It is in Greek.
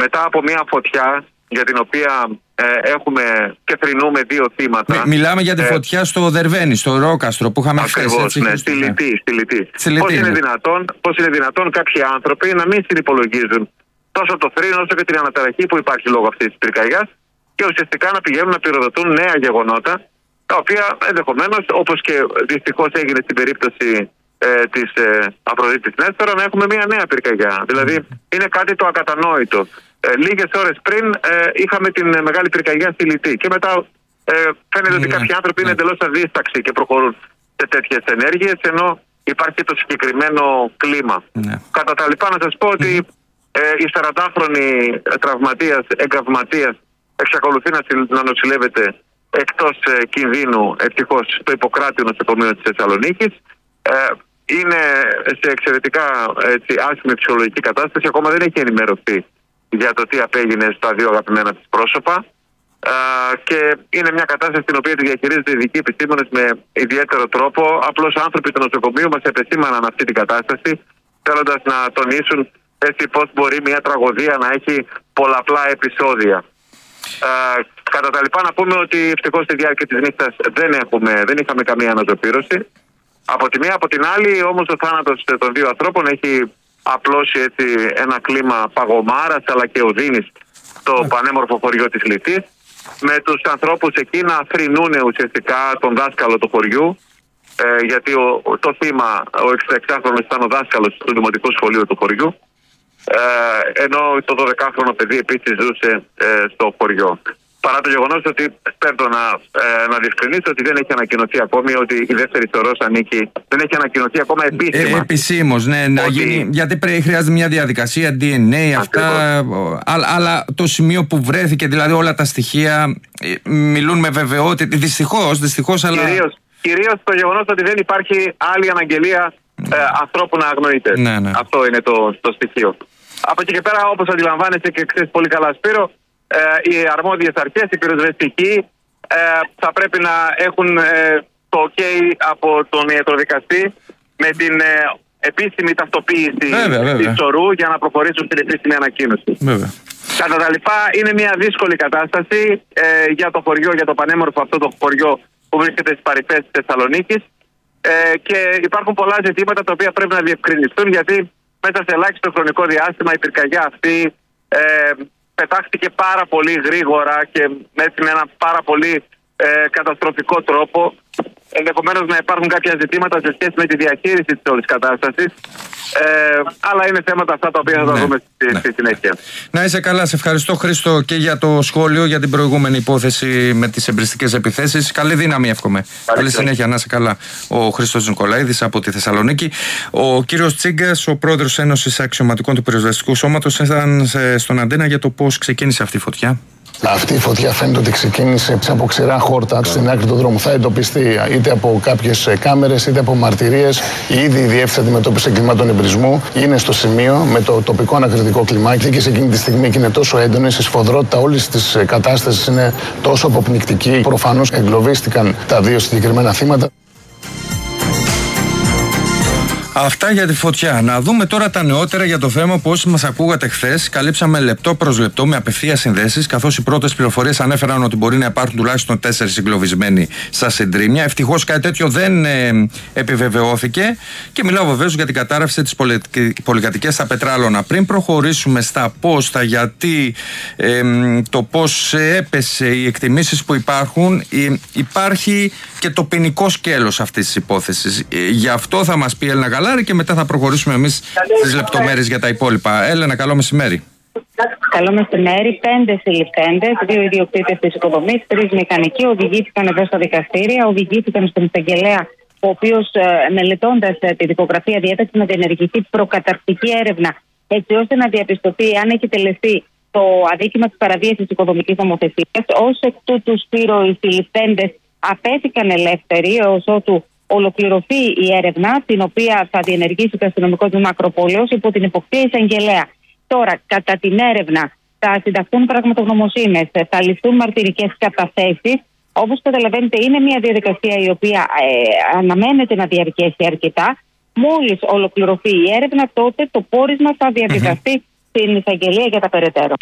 μετά από μια φωτιά για την οποία έχουμε και θρηνούμε 2 θύματα. Μιλάμε για τη φωτιά στο Δερβαίνι, στο Ρόκαστρο που είχαμε χθες. Ακριβώς, ναι, στη Λυτή. Πώς είναι δυνατόν κάποιοι άνθρωποι να μην συνυπολογίζουν τόσο το θρήνο όσο και την αναταραχή που υπάρχει λόγω αυτής της πυρκαγιάς και ουσιαστικά να πηγαίνουν να πυροδοτούν νέα γεγονότα, τα οποία ενδεχομένως, όπως και δυστυχώς έγινε στην περίπτωση της Αφροδίτης Νέστορα, να έχουμε μια νέα πυρκαγιά. Δηλαδή είναι κάτι το ακατανόητο. Λίγες ώρες πριν είχαμε την μεγάλη πυρκαγιά στη Λυτή και μετά φαίνεται ότι κάποιοι άνθρωποι είναι εντελώς αδίσταξοι και προχωρούν σε τέτοιες ενέργειες, ενώ υπάρχει και το συγκεκριμένο κλίμα. Κατά τα λοιπά, να σας πω ότι η 40χρονη τραυματίας, εγκαυματίας, εξακολουθεί να νοσηλεύεται εκτός κινδύνου, ευτυχώς, στο Ιπποκράτιο νοσοκομείο της Θεσσαλονίκης. Είναι σε εξαιρετικά άσχημη φυσιολογική κατάσταση. Ακόμα δεν έχει ενημερωθεί για το τι απέγινε στα 2 αγαπημένα της πρόσωπα. Και είναι μια κατάσταση την οποία τη διαχειρίζονται οι ειδικοί επιστήμονες με ιδιαίτερο τρόπο. Απλώς άνθρωποι του νοσοκομείου μας επεσήμαναν αυτή την κατάσταση, θέλοντας να τονίσουν πώς μπορεί μια τραγωδία να έχει πολλαπλά επεισόδια. Κατά τα λοιπά, να πούμε ότι ευτυχώς στη διάρκεια της νύχτας δεν είχαμε καμία αναζωπήρωση. Από τη μία, από την άλλη, όμως, ο θάνατος των 2 ανθρώπων έχει απλώσει ένα κλίμα παγωμάρας αλλά και οδύνης στο πανέμορφο χωριό της Λυτής, με τους ανθρώπους εκεί να θρηνούν ουσιαστικά τον δάσκαλο του χωριού, γιατί το θύμα, ο 66χρονος, ήταν ο δάσκαλος του δημοτικού σχολείου του χωριού, ενώ το 12χρονο παιδί επίσης ζούσε στο χωριό. Παρά το γεγονός ότι πρέπει να διευκρινίσω ότι δεν έχει ανακοινωθεί ακόμη ότι η δεύτερη σωρός ανήκει, δεν έχει ανακοινωθεί ακόμα επίσημα. Επισήμως, ναι, να γίνει, γιατί χρειάζεται μια διαδικασία DNA, αυτά. Αλλά το σημείο που βρέθηκε, δηλαδή όλα τα στοιχεία μιλούν με βεβαιότητα. Δυστυχώς, αλλά. Κυρίως το γεγονός ότι δεν υπάρχει άλλη αναγγελία ανθρώπου να αγνοείται. Ναι. Αυτό είναι το στοιχείο. Από εκεί και πέρα, όπως αντιλαμβάνεσαι και ξέρεις πολύ καλά, Σπύρο, οι αρμόδιες αρχές, οι πυροσβεστικοί, θα πρέπει να έχουν το OK από τον ιατροδικαστή με την επίσημη ταυτοποίηση της σωρού για να προχωρήσουν στην επίσημη ανακοίνωση. Κατά τα λοιπά, είναι μια δύσκολη κατάσταση για το χωριό, για το πανέμορφο αυτό το χωριό που βρίσκεται στις παρυφές της Θεσσαλονίκης, και υπάρχουν πολλά ζητήματα τα οποία πρέπει να διευκρινιστούν, γιατί μέσα σε ελάχιστο χρονικό διάστημα η πυρκαγιά αυτή πετάχτηκε πάρα πολύ γρήγορα και με ένα πάρα πολύ καταστροφικό τρόπο. Ενδεχομένως να υπάρχουν κάποια ζητήματα σε σχέση με τη διαχείριση της όλης κατάστασης, αλλά είναι θέματα αυτά τα οποία θα τα δούμε στη συνέχεια. Να είσαι καλά, σε ευχαριστώ Χρήστο και για το σχόλιο για την προηγούμενη υπόθεση με τις εμπριστικές επιθέσεις. Καλή δύναμη εύχομαι. Καλή συνέχεια, να είσαι καλά. Ο Χρήστος Νικολαίδης από τη Θεσσαλονίκη. Ο κύριος Τσίγκας, ο πρόεδρος Ένωσης Αξιωματικών του Πυροσβεστικού Σώματος, ήταν στον Αντένα για το πώς ξεκίνησε αυτή η φωτιά. Αυτή η φωτιά φαίνεται ότι ξεκίνησε από ξηρά χόρτα στην άκρη του δρόμου. Θα εντοπιστεί είτε από κάποιες κάμερες είτε από μαρτυρίες. Ήδη η Διεύθυνση Αντιμετώπισης Εγκλημάτων Εμπρισμού είναι στο σημείο με το τοπικό ανακριτικό κλιμάκι και σε εκείνη τη στιγμή και είναι τόσο έντονες, η σφοδρότητα όλης της κατάστασης είναι τόσο αποπνικτική. Προφανώς εγκλωβίστηκαν τα 2 συγκεκριμένα θύματα. Αυτά για τη φωτιά. Να δούμε τώρα τα νεότερα για το θέμα που όσοι μας ακούγατε χθες, καλύψαμε λεπτό προς λεπτό με απευθείας συνδέσεις, καθώς οι πρώτες πληροφορίες ανέφεραν ότι μπορεί να υπάρχουν τουλάχιστον 4 εγκλωβισμένοι στα συντρίμμια. Ευτυχώς κάτι τέτοιο δεν επιβεβαιώθηκε και μιλάω βεβαίως για την κατάρρευση της πολυκατοικίας στα Πετράλωνα. Πριν προχωρήσουμε στα πώς, τα γιατί, το πώς έπεσε, οι εκτιμήσεις που υπάρχουν, υπάρχει και το ποινικό σκέλος αυτής της υπόθεσης. Γι' αυτό θα μας πει η Έλληνα Γαλάρη και μετά θα προχωρήσουμε εμείς στις λεπτομέρειες για τα υπόλοιπα. Έλενα, καλό μεσημέρι. Καλό μεσημέρι. 5 συλληφθέντες, 2 ιδιοκτήτες της οικοδομής, 3 μηχανικοί οδηγήθηκαν εδώ στα δικαστήρια, οδηγήθηκαν στον εισαγγελέα, ο οποίος μελετώντας τη δικογραφία διέταξε να διενεργηθεί προκαταρκτική έρευνα, έτσι ώστε να διαπιστωθεί αν έχει τελεστεί το αδίκημα της παραβίασης οικοδομικής νομοθεσίας. Ως εκ τούτου, Σπύρο, οι συλληφθέντες απέθηκαν ελεύθεροι έως ότου ολοκληρωθεί η έρευνα, την οποία θα διενεργήσει το αστυνομικό τμήμα Ακροπόλεως υπό την υποπτία εισαγγελέα. Τώρα, κατά την έρευνα, θα συνταχθούν πραγματογνωμοσύνες, θα ληφθούν μαρτυρικές καταθέσεις. Όπως καταλαβαίνετε, είναι μια διαδικασία η οποία αναμένεται να διαρκέσει αρκετά. Μόλις ολοκληρωθεί η έρευνα, τότε το πόρισμα θα διαβιβαστεί στην εισαγγελία για τα περαιτέρω.